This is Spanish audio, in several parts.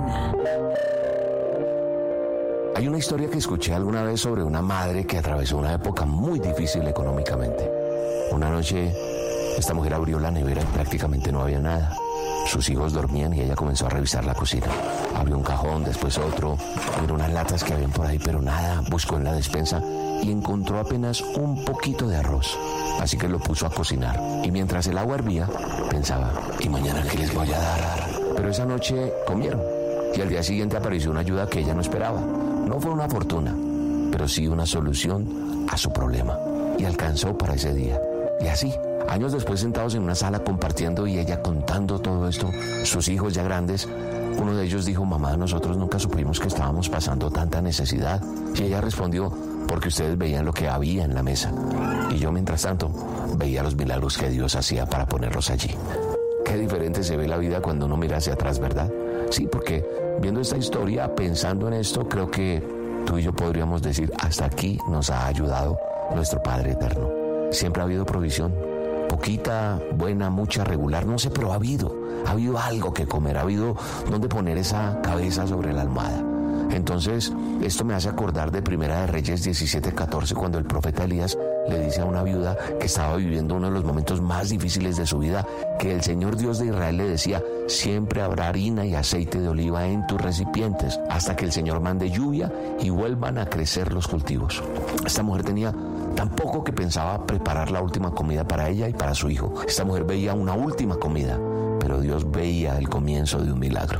Arana. Hay una historia que escuché alguna vez sobre una madre que atravesó una época muy difícil económicamente. Una noche, esta mujer abrió la nevera y prácticamente no había nada. Sus hijos dormían y ella comenzó a revisar la cocina. Abrió un cajón, después otro, miró unas latas que habían por ahí, pero nada. Buscó en la despensa y encontró apenas un poquito de arroz. Así que lo puso a cocinar. Y mientras el agua hervía, pensaba, ¿y mañana qué les voy a dar? Pero esa noche comieron. Y al día siguiente apareció una ayuda que ella no esperaba. No fue una fortuna, pero sí una solución a su problema. Y alcanzó para ese día. Y así, años después, sentados en una sala compartiendo y ella contando todo esto, sus hijos ya grandes, uno de ellos dijo, mamá, nosotros nunca supimos que estábamos pasando tanta necesidad. Y ella respondió, porque ustedes veían lo que había en la mesa. Y yo, mientras tanto, veía los milagros que Dios hacía para ponerlos allí. Qué diferente se ve la vida cuando uno mira hacia atrás, ¿verdad? Sí, porque viendo esta historia, pensando en esto, creo que tú y yo podríamos decir, hasta aquí nos ha ayudado nuestro Padre Eterno. Siempre ha habido provisión, poquita, buena, mucha, regular, no sé, pero ha habido algo que comer, ha habido donde poner esa cabeza sobre la almohada. Entonces, esto me hace acordar de Primera de Reyes 17:14, cuando el profeta Elías le dice a una viuda que estaba viviendo uno de los momentos más difíciles de su vida, que el Señor Dios de Israel le decía, siempre habrá harina y aceite de oliva en tus recipientes, hasta que el Señor mande lluvia y vuelvan a crecer los cultivos. Esta mujer tenía tan poco que pensaba preparar la última comida para ella y para su hijo. Esta mujer veía una última comida, pero Dios veía el comienzo de un milagro.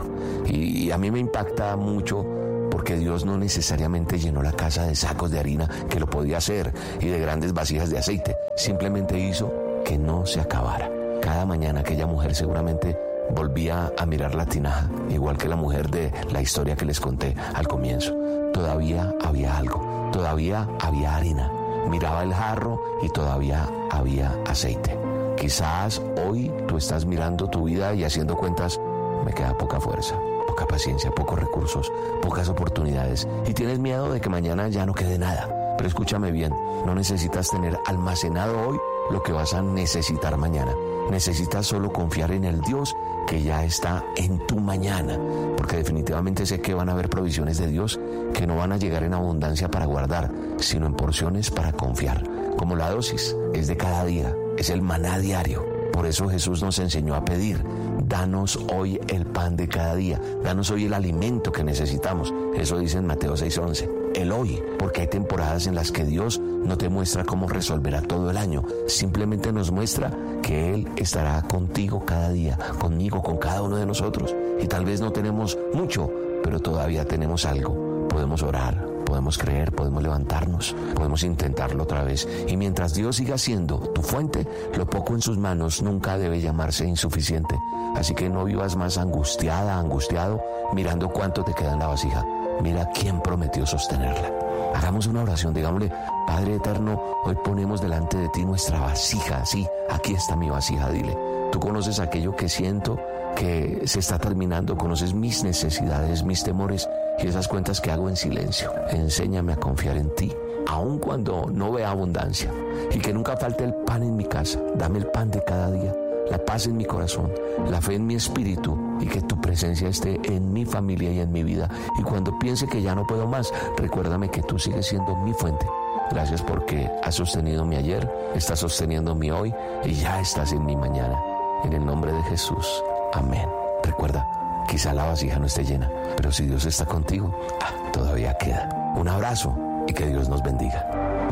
Y a mí me impacta mucho porque Dios no necesariamente llenó la casa de sacos de harina, que lo podía hacer, y de grandes vasijas de aceite. Simplemente hizo que no se acabara. Cada mañana aquella mujer seguramente volvía a mirar la tinaja, igual que la mujer de la historia que les conté al comienzo. Todavía había algo, todavía había harina. Miraba el jarro y todavía había aceite. Quizás hoy tú estás mirando tu vida y haciendo cuentas, me queda poca fuerza, poca paciencia, pocos recursos, pocas oportunidades, y tienes miedo de que mañana ya no quede nada. Pero escúchame bien, no necesitas tener almacenado hoy lo que vas a necesitar mañana. Necesitas solo confiar en el Dios que ya está en tu mañana, porque definitivamente sé que van a haber provisiones de Dios que no van a llegar en abundancia para guardar, sino en porciones para confiar. Como la dosis es de cada día, es el maná diario. Por eso Jesús nos enseñó a pedir, danos hoy el pan de cada día, danos hoy el alimento que necesitamos. Eso dice en Mateo 6:11. El hoy, porque hay temporadas en las que Dios no te muestra cómo resolverá todo el año, simplemente nos muestra que Él estará contigo cada día, conmigo, con cada uno de nosotros. Y tal vez no tenemos mucho, pero todavía tenemos algo. Podemos orar, podemos creer, podemos levantarnos, podemos intentarlo otra vez. Y mientras Dios siga siendo tu fuente, lo poco en sus manos nunca debe llamarse insuficiente. Así que no vivas más angustiada, angustiado, mirando cuánto te queda en la vasija. Mira quién prometió sostenerla. Hagamos una oración, digámosle, Padre Eterno, hoy ponemos delante de ti nuestra vasija. Sí, aquí está mi vasija, dile. Tú conoces aquello que siento que se está terminando, conoces mis necesidades, mis temores y esas cuentas que hago en silencio. Enséñame a confiar en ti, aun cuando no vea abundancia, y que nunca falte el pan en mi casa. Dame el pan de cada día, la paz en mi corazón, la fe en mi espíritu, y que tu presencia esté en mi familia y en mi vida. Y cuando piense que ya no puedo más, recuérdame que tú sigues siendo mi fuente. Gracias porque has sostenido mi ayer, estás sosteniendo mi hoy y ya estás en mi mañana. En el nombre de Jesús, amén. Recuerda, quizá la vasija no esté llena, pero si Dios está contigo, todavía queda. Un abrazo y que Dios nos bendiga.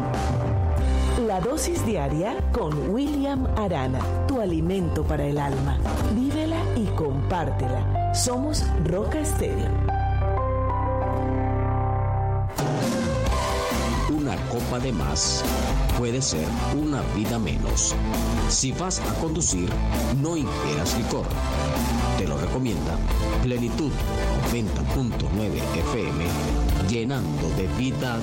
La dosis diaria con William Arana, tu alimento para el alma. Vívela y compártela. Somos Roca Estéreo. Una copa de más puede ser una vida menos. Si vas a conducir, no ingieras licor. Te lo recomienda Plenitud 90.9 FM, llenando de vida